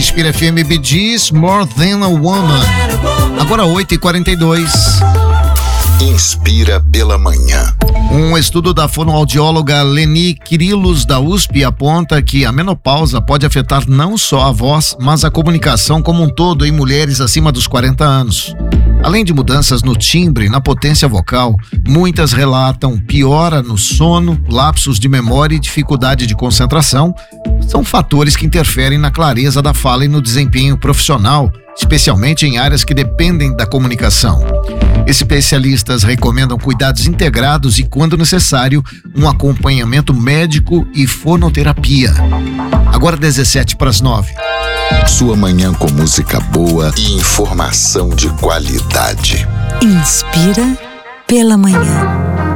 Inspira FM, Bee Gees, More Than a Woman. Agora 8h42. Inspira pela manhã. Um estudo da fonoaudióloga Leni Quirilos, da USP, aponta que a menopausa pode afetar não só a voz, mas a comunicação como um todo em mulheres acima dos 40 anos. Além de mudanças no timbre e na potência vocal, muitas relatam piora no sono, lapsos de memória e dificuldade de concentração. São fatores que interferem na clareza da fala e no desempenho profissional, especialmente em áreas que dependem da comunicação. Especialistas recomendam cuidados integrados e, quando necessário, um acompanhamento médico e fonoterapia. Agora 7:17. Sua manhã com música boa e informação de qualidade. Inspira pela manhã.